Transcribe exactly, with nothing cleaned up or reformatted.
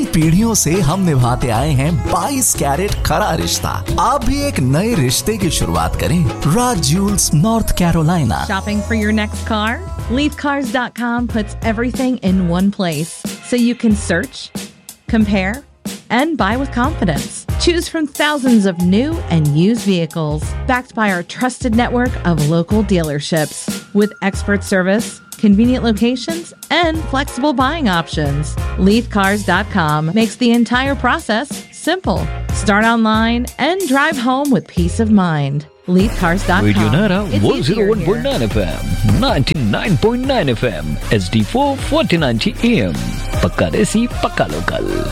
पीढ़ियों से हम निभाते आए हैं बाईस कैरेट खरा रिश्ता। आप भी एक नए रिश्ते की शुरुआत करें राज Jules, north Carolina. Shopping for your next car? leaf cars dot com puts everything in one place so you can search, compare, and buy with confidence. Choose from thousands of new and used vehicles backed by our trusted network of local dealerships with expert service, convenient locations, and flexible buying options. leaf cars dot com makes the entire process simple. Start online and drive home with peace of mind. leaf cars dot com. Radio Nara It's one oh easier one point nine here. F M, ninety-nine point nine F M, H D four forty ninety A M. Pakka desi, pakka local.